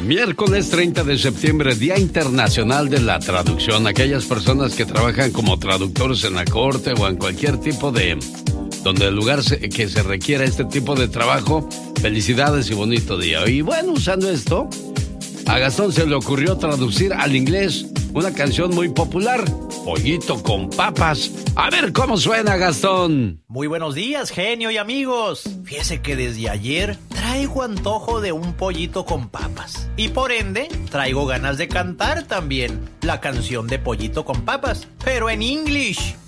Miércoles 30 de septiembre, Día Internacional de la Traducción. Aquellas personas que trabajan como traductores en la corte o en cualquier tipo de... donde el lugar que se requiera este tipo de trabajo, felicidades y bonito día. Y bueno, usando esto, a Gastón se le ocurrió traducir al inglés una canción muy popular, Pollito con Papas. A ver cómo suena, Gastón. Muy buenos días, genio y amigos. Fíjese que desde ayer traigo antojo de un pollito con papas. Y por ende, traigo ganas de cantar también la canción de Pollito con Papas, pero en English.